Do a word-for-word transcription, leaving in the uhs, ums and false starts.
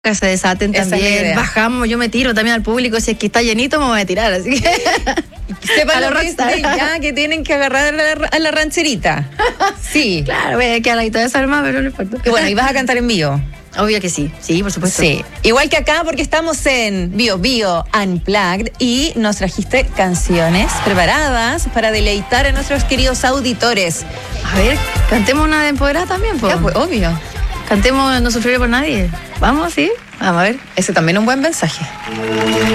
que se desaten Esa es la también, idea. bajamos, yo me tiro también al público, si es que está llenito me voy a tirar, así que Sepan a lo los que es rockstar. de ya que tienen que agarrar a la, a la rancherita. Sí. claro, voy a quedar ahí toda desarmada, pero no importa. Y bueno, y vas a cantar en vivo. Obvio que sí, sí, por supuesto. Sí, igual que acá porque estamos en Bio Bio Unplugged y nos trajiste canciones preparadas para deleitar a nuestros queridos auditores. A ver, cantemos una de Empoderada también, pues. Ya, pues, obvio. Cantemos No sufriré por nadie. Vamos, ¿sí? Vamos a ver. Ese también es un buen mensaje.